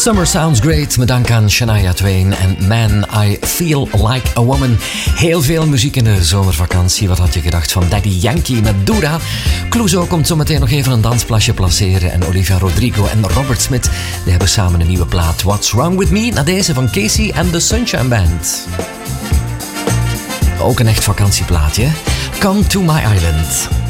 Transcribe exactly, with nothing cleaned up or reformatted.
Summer Sounds Great, met dank aan Shania Twain en Man, I Feel Like a Woman. Heel veel muziek in de zomervakantie. Wat had je gedacht van Daddy Yankee met Dura? Clouseau komt zo meteen nog even een dansplasje placeren. En Olivia Rodrigo en Robert Smith die hebben samen een nieuwe plaat. What's Wrong With Me? Na deze van Casey and the Sunshine Band. Ook een echt vakantieplaatje. Come to my island.